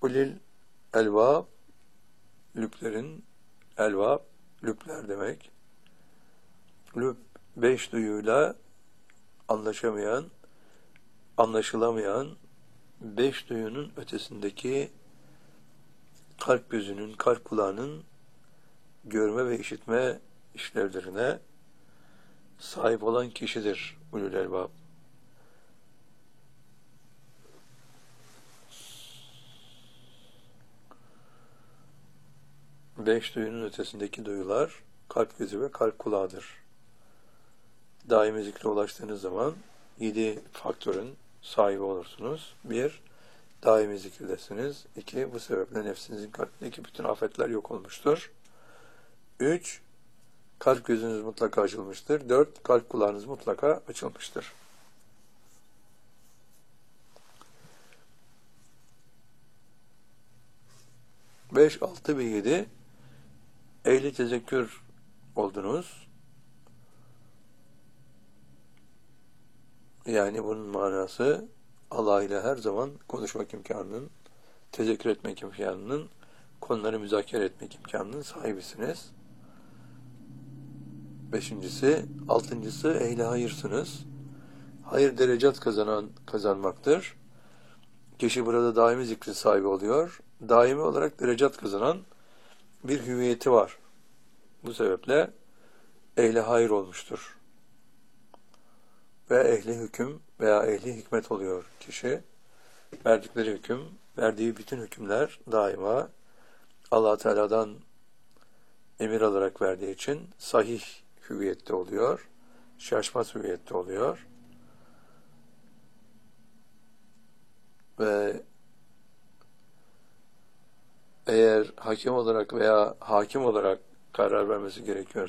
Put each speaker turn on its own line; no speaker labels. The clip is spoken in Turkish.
Ulil elbab, lüblerin, elbab, lübler demek. Lüb, beş duyuyla anlaşamayan, anlaşılamayan, beş duyunun ötesindeki kalp gözünün, kalp kulağının görme ve işitme işlevlerine sahip olan kişidir ulul elbab. Beş duyunun ötesindeki duyular kalp gözü ve kalp kulağıdır. Daimi zikre ulaştığınız zaman 7 faktörün sahibi olursunuz. 1. Daimi zikirdesiniz. 2. Bu sebeple nefsinizin kalbindeki bütün afetler yok olmuştur. 3. Kalp gözünüz mutlaka açılmıştır. 4. Kalp kulağınız mutlaka açılmıştır. Beş, 6 ve 7 ehli tezekkür oldunuz. Yani bunun manası Allah ile her zaman konuşmak imkanının, tezekkür etmek imkanının, konuları müzakere etmek imkanının sahibisiniz. Beşincisi, altıncısı ehli hayırsınız. Hayır derecat kazanmaktır. Kişi burada daimi zikrin sahibi oluyor. Daimi olarak derecat kazanan bir hüviyeti var. Bu sebeple ehli hayır olmuştur. Ve ehli hüküm veya ehli hikmet oluyor kişi. Verdikleri hüküm, verdiği bütün hükümler daima Allah Teala'dan emir alarak verdiği için sahih hüviyette oluyor. Şaşmaz hüviyette oluyor. Ve eğer hakim olarak veya hakim olarak karar vermesi gerekiyor